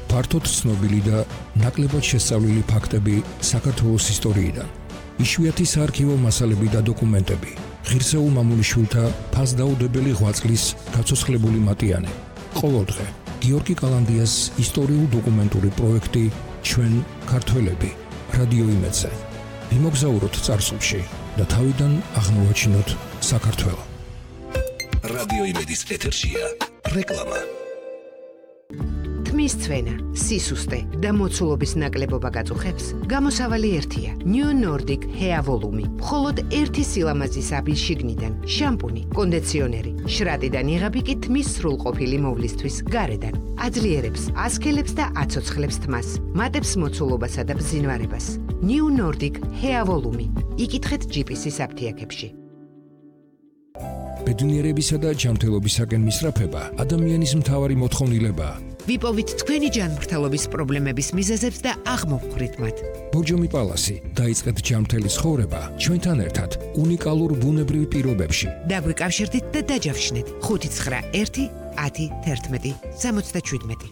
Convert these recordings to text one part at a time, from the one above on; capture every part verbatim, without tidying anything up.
ფართოდ ცნობილი და ნაკლებად შესწავლილი ფაქტები საქართველოს ისტორიიდან. იშვიათი საარქივო მასალები და დოკუმენტები. ღირსეულ მამულიშვილთა ფასდაუდებელი ღვაწლის გაცოცხლებული მატიანე. ყოველდღე გიორგი კალანდიას ისტორიულ-დოკუმენტური პროექტი ჩვენ ქართველები რადიო იმედზე. ვიმოგზაუროთ წარსულში და თავიდან აღმოვაჩინოთ საქართველო. რადიო იმედის ეთერშია რეკლამა. თმის ცვენა, სისუსტე და მოცულობის ნაკლებობა გაწუხებს, გამოსავალი ერთია. New Nordic Hair Volume. მხოლოდ ერთი სილამაზის აბის შიგნიდან, შამპუნი, კონდიციონერი, შრატიდან იღები კი თმის სრულყოფილი მოვლისთვის გარედან. აძლიერებს, ასქელებს და აცოცხლებს თმას, მატებს მოცულობასა და ბზინვარებას. New Nordic Hair Volume. იკითხეთ ჯიპისის აფთიაქებში. ბედნიერებისა და ჯანმრთელობისაკენ მისწრაფება ადამიანის მთავარი მოთხოვნილებაა. ვიპოვით თქვენი ჯანმრთელობის პრობლემების მიზეზებს და აღმოვხვრით მათ. ბორჯომი პალასი, დაიწყეთ ჯანმრთელი ცხოვრება ჩვენთან ერთად უნიკალურ ბუნებრივ პირობებში. დაგვიკავშირდით და დაჯავშნეთ ხუთი ცხრა ერთი ათი თერთმეტი სამოცდაშვიდმეტი.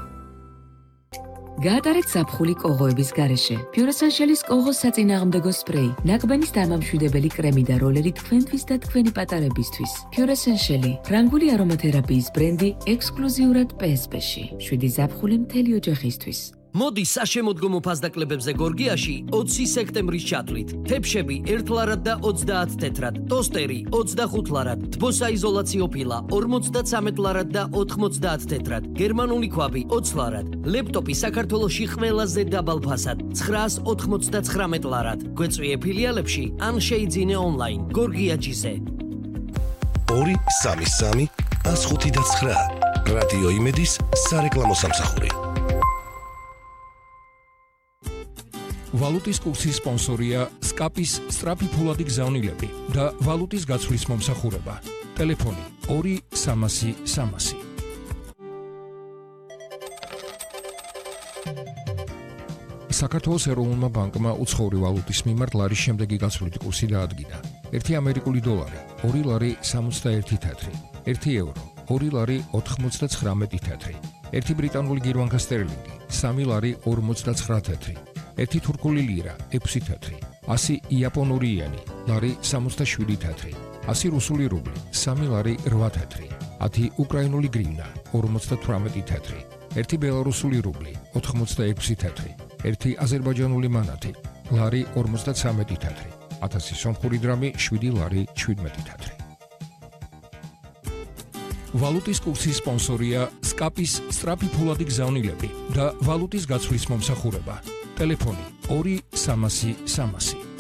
გაატარეთ ზაფხული კოღოების გარეშე. Pure-Essentials კოღოს საწინააღმდეგო სპრეი, ნაკბენის დამამშვიდებელი კრემი და როლერი თქვენთვის და თქვენი პატარებისთვის. Pure-Essentials, ფრანგული არომათერაპიის ბრენდი ექსკლუზიურად პე ეს პე-ში. შვიდი ზაფხული მთელი ოჯახისთვის. მოდი საშემოდგომო ფასდაკლებებზე გორგიაში ოცი სექტემბრის ჩათვლით. თეფშები ერთ ლარად და ოცდაათ თეთრად, ტოსტერი ოცდახუთ ლარად, თბოსაიზოლაციო ფილა ორმოცდაცამეტ ლარად და ოთხმოცდაათ თეთრად, გერმანული ქვაბი ოცი ლარად, ლეპტოპი საქართველოში ყველაზე დაბალ ფასად ცხრაას ოთხმოცდაცხრამეტ ლარად. გვეწვიე ფილიალებში ან შეიძინე ონლაინ გორგიაჯიზე. ორი სამი სამი ას ხუთი და ცხრა. რადიო იმედის სარეკლამო სამსახური. ვალუტის კურსის სპონსორია სკაპის სწრაფი ფულადი გზავნილები და ვალუტის გაცვლის მომსახურება. ტელეფონი ორი სამასი სამასი. საქართველოს ეროვნულმა ბანკმა უცხოური ვალუტის მიმართ ლარის შემდეგი გაცვლითი კურსი დაადგინა. ერთი ამერიკული დოლარი ორი ლარი სამოცდაერთი თეთრი, ერთი ევრო ორი ლარი ოთხმოცდაცხრამეტი თეთრი, ერთი ბრიტანული გირვანკა სტერლინგი სამი ლარი ორმოცდაცხრა თეთრი, ერთი თურქული ლირა ექვსი თეთრი, ასი იაპონური იენი ლარი სამოცდაშვიდი თეთრი, ასი რუსული რუბლი სამი ლარი რვა თეთრი, ათი უკრაინული გრივნა ორმოცდათვრამეტი თეთრი, ერთი ბელარუსული რუბლი ოთხმოცდაექვსი თეთრი, ერთი აზერბაიჯანული მანათი ლარი ორმოცდაცამეტი თეთრი, ათასი სომხური დრამი შვიდი ლარი შვიდმეტი თეთრი. ვალუტის კურსის სპონსორია სკაპის სწრაფი ფულადი გზავნილები და ვალუტის გაცვლის მომსახურება. ტელეფონი ორი სამასი სამასი.